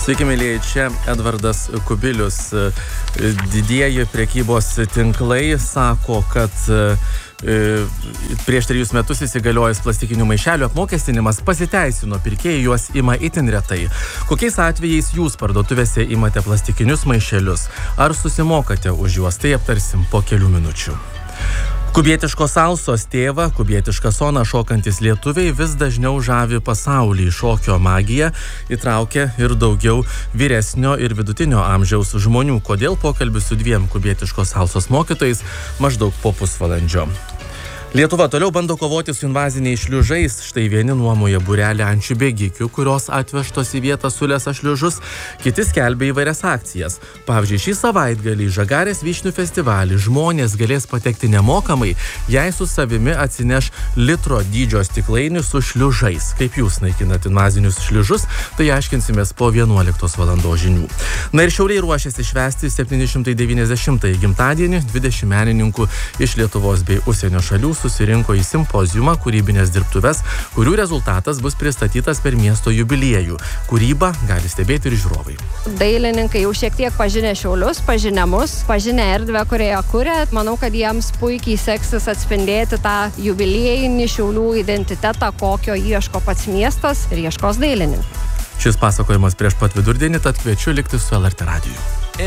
Sveiki, mėlyje, čia Edvardas Kubilius. Didieji prekybos tinklai sako, kad prieš 3 metus įsigaliojęs plastikinių maišelių apmokestinimas pasiteisino, pirkėjai juos ima itin retai. Kokiais atvejais jūs parduotuvėse imate plastikinius maišelius? Ar susimokate už juos? Tai aptarsim po kelių minučių. Kubietiškos salsos tėvą, kubietišką soną šokantis lietuviai vis dažniau žavi pasaulį. Šokio magija įtraukia ir daugiau vyresnio ir vidutinio amžiaus žmonių. Kodėl? Pokalbis su 2 kubietiškos salsos mokytojais maždaug po pusvalandžio. Lietuva toliau bando kovoti su invaziniais šliužais. Štai vieni nuomoja būrelį ančių bėgikių, kurios atvežtos į vietą sulesa šliužus, kiti skelbia įvairias akcijas. Pavyzdžiui, šį savaitgalį Žagarės vyšnių festivalį žmonės galės patekti nemokamai, jei su savimi atsineš litro dydžio stiklainį su šliužais. Kaip jūs naikinat invazinius šliužus, tai aiškinsimės po 11 valandos žinių. Na ir Šiauliai ruošiasi švęsti 790-ąjį gimtadienį. 20 menininkų iš Lietuvos bei užsienio šalių susirinko į simpoziumą kūrybinės dirbtuves, kurių rezultatas bus pristatytas per miesto jubiliejų. Kūrybą gali stebėti ir žiūrovai. Dailininkai jau šiek tiek pažinę Šiaulius, pažinę mus, pažinę erdvę, kurioje kuria. Manau, kad jiems puikiai seksis atspindėti tą jubiliejinį Šiaulių identitetą, kokio ieško pats miestas ir ieškos dailininkų. Šis pasakojimas prieš pat vidurdienį, tad kviečiu likti su LRT radiju.